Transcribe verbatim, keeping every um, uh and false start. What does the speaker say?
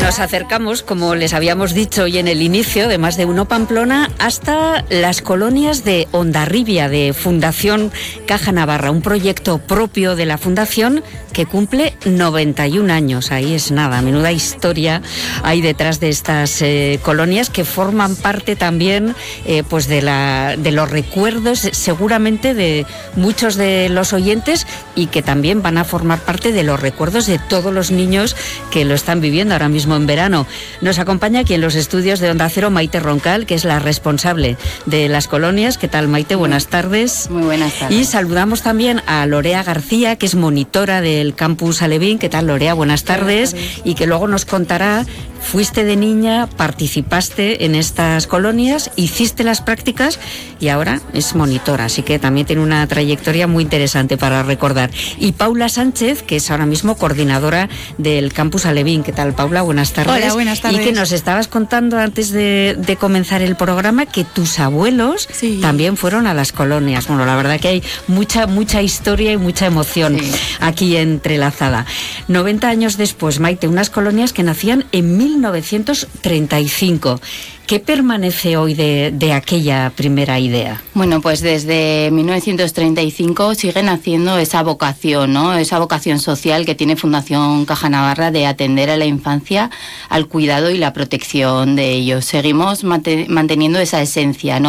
Nos acercamos, como les habíamos dicho hoy en el inicio, de Más de Uno Pamplona, hasta las colonias de Hondarribia, de Fundación Caja Navarra, un proyecto propio de la Fundación que cumple noventa y un años. Ahí es nada, menuda historia hay detrás de estas eh, colonias que forman parte también eh, pues de, la, de los recuerdos, seguramente de muchos de los oyentes, y que también van a formar parte de los recuerdos de todos los niños que lo están viviendo ahora mismo en verano. Nos acompaña aquí en los estudios de Onda Cero Maite Roncal, que es la responsable de las colonias. ¿Qué tal, Maite? Buenas tardes. Muy buenas tardes. Y saludamos también a Lorea García, que es monitora del Campus Alevín. ¿Qué tal, Lorea? Buenas tardes. Buenas tardes. Y que luego nos contará, fuiste de niña, participaste en estas colonias, hiciste las prácticas y ahora es monitora, así que también tiene una trayectoria muy interesante para recordar. Y Paula Sánchez, que es ahora mismo coordinadora del Campus Alevín. ¿Qué tal, Paula? Buenas tardes. Hola, buenas tardes. Y que nos estabas contando antes de, de comenzar el programa que tus abuelos sí. también fueron a las colonias. Bueno, la verdad que hay mucha, mucha historia y mucha emoción sí. aquí entrelazada. noventa años después, Maite, unas colonias que nacían en mil novecientos treinta y cinco. ¿Qué permanece hoy de, de aquella primera idea? Bueno, pues desde mil novecientos treinta y cinco siguen haciendo esa vocación, ¿no? Esa vocación social que tiene Fundación Caja Navarra de atender a la infancia, al cuidado y la protección de ellos. Seguimos manteniendo esa esencia, ¿no?